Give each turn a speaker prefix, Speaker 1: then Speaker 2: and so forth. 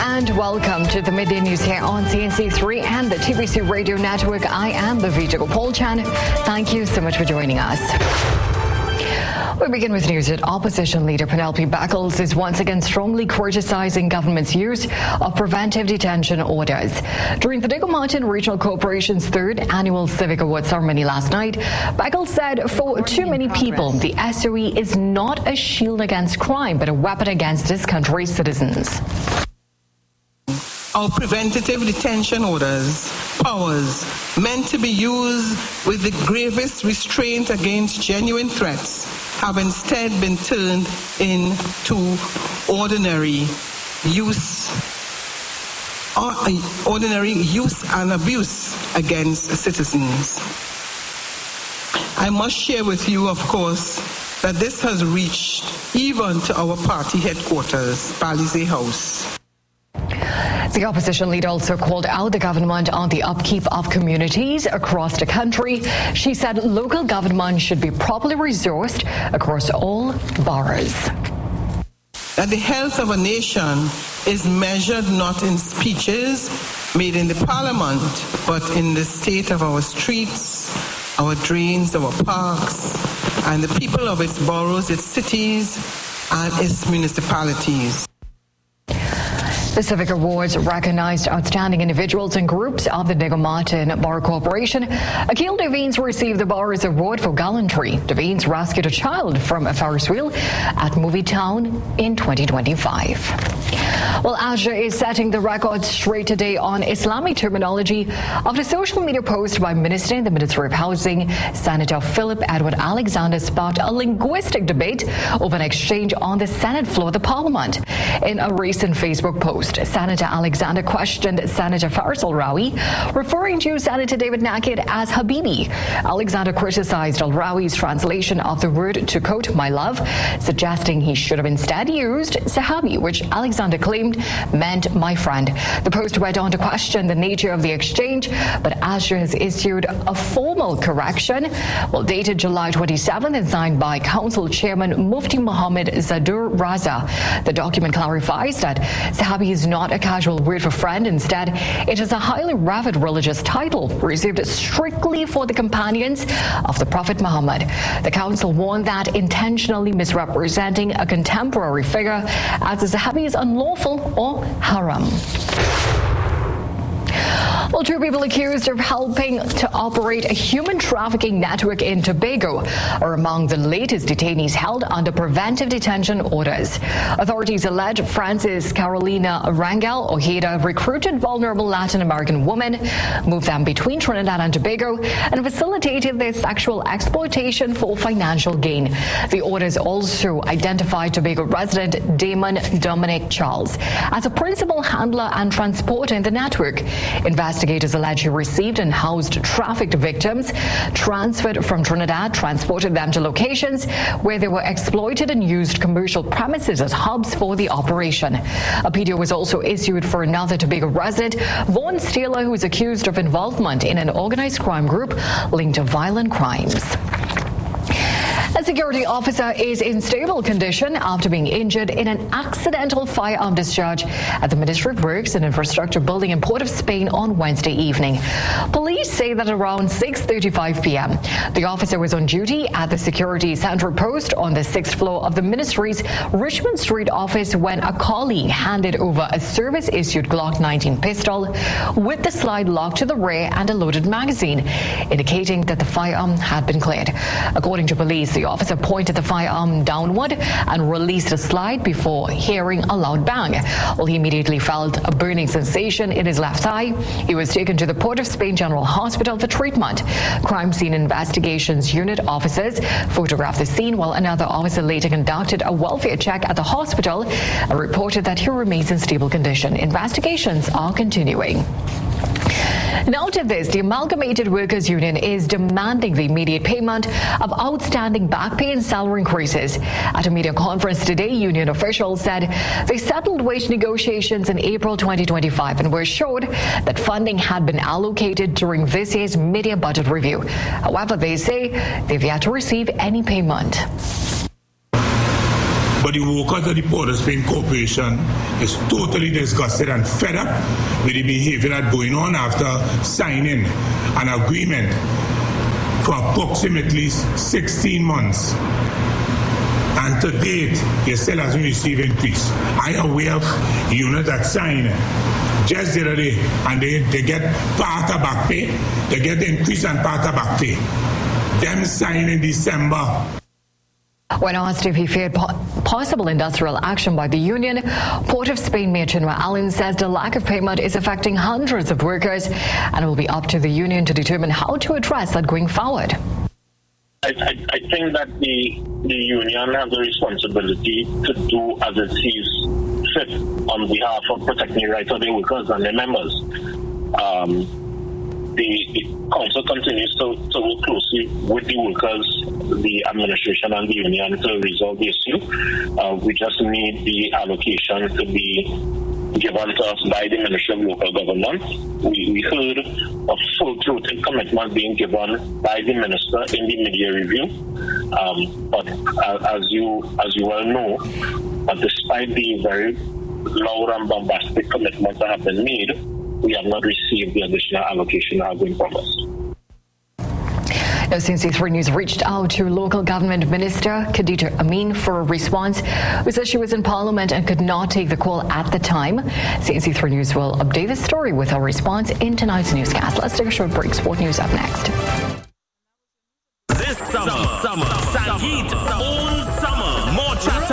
Speaker 1: And welcome to the Midday News here on CNC3 and the TBC Radio Network. I am the Vijay Gopal Chan. Thank you so much for joining us. We begin with news that opposition leader Penelope Beckles is once again strongly criticizing government's use of preventive detention orders. During the Diego Martin Regional Corporation's third annual Civic Award ceremony last night, Beckles said for too many people, the SOE is not a shield against crime, but a weapon against this country's citizens.
Speaker 2: Our preventative detention orders, powers meant to be used with the gravest restraint against genuine threats, have instead been turned into ordinary use and abuse against citizens. I must share with you, of course, that this has reached even to our party headquarters, Balize House.
Speaker 1: The opposition leader also called out the government on the upkeep of communities across the country. She said local government should be properly resourced across all boroughs.
Speaker 2: That the health of a nation is measured not in speeches made in the parliament, but in the state of our streets, our drains, our parks, and the people of its boroughs, its cities, and its municipalities.
Speaker 1: The Civic Awards recognized outstanding individuals and groups of the Diego Martin Borough Corporation. Akil Devines received the borough's award for gallantry. Devines rescued a child from a Ferris wheel at Movie Town in 2025. Well, Asia is setting the record straight today on Islamic terminology after a social media post by Minister in the Ministry of Housing, Senator Philip Edward Alexander, sparked a linguistic debate over an exchange on the Senate floor of the Parliament. In a recent Facebook post, Senator Alexander questioned Senator Faris Al-Rawi, referring to Senator David Naked as Habibi. Alexander criticized Al-Rawi's translation of the word to quote, my love, suggesting he should have instead used Sahabi, which Alexander claimed meant my friend. The post went on to question the nature of the exchange, but Azure has issued a formal correction. Well, dated July 27th and signed by Council Chairman Mufti Muhammad Zadur Raza. The document clarifies that Sahabi is not a casual word for friend. Instead, it is a highly revered religious title reserved strictly for the companions of the Prophet Muhammad. The council warned that intentionally misrepresenting a contemporary figure as a Sahabi is unlawful or haram. Well, two people accused of helping to operate a human trafficking network in Tobago are among the latest detainees held under preventive detention orders. Authorities allege Francis Carolina Rangel Ojeda recruited vulnerable Latin American women, moved them between Trinidad and Tobago, and facilitated their sexual exploitation for financial gain. The orders also identified Tobago resident Damon Dominic Charles as a principal handler and transporter in the network. Investigators allege he received and housed trafficked victims, transferred from Trinidad, transported them to locations where they were exploited and used commercial premises as hubs for the operation. A PDO was also issued for another Tobago resident, Vaughn Steeler, who is accused of involvement in an organized crime group linked to violent crimes. A security officer is in stable condition after being injured in an accidental firearm discharge at the Ministry of Works and Infrastructure building in Port of Spain on Wednesday evening. Police say that around 6:35 p.m., the officer was on duty at the security central post on the 6th floor of the ministry's Richmond Street office when a colleague handed over a service-issued Glock 19 pistol with the slide locked to the rear and a loaded magazine, indicating that the firearm had been cleared. According to police, the officer pointed the firearm downward and released the slide before hearing a loud bang. Well, he immediately felt a burning sensation in his left thigh. He was taken to the Port of Spain General Hospital for treatment. Crime scene investigations unit officers photographed the scene, while another officer later conducted a welfare check at the hospital and reported that he remains in stable condition. Investigations are continuing. Now to this, the Amalgamated Workers Union is demanding the immediate payment of outstanding back pay and salary increases. At a media conference today, union officials said they settled wage negotiations in April 2025 and were assured that funding had been allocated during this year's mid-year budget review. However, they say they've yet to receive any payment.
Speaker 3: But the workers of the Port of Spain Corporation is totally disgusted and fed up with the behavior that's going on after signing an agreement for approximately 16 months. And to date, they still hasn't received increase. I am aware of units that sign just the other day, and they get part of back pay. They get the increase and part of back pay. Them sign in December.
Speaker 1: When asked if he feared possible industrial action by the union, Port of Spain Mayor Chinua Allen says the lack of payment is affecting hundreds of workers, and it will be up to the union to determine how to address that going forward.
Speaker 4: I think that the union has a responsibility to do as it sees fit on behalf of protecting the rights of the workers and their members. The council continues to work closely with the workers, the administration and the union to resolve the issue. We just need the allocation to be given to us by the Ministry of Local Government. We heard of full-throated commitment being given by the Minister in the media review. But as you well know, despite the very loud and bombastic commitments that have been made, we have not received the additional allocation that has been promised.
Speaker 1: Now, CNC3 News reached out to Local Government Minister Khadija Amin for a response, who says she was in Parliament and could not take the call at the time. CNC3 News will update the story with our response in tonight's newscast. Let's take a short break. Sport News up next.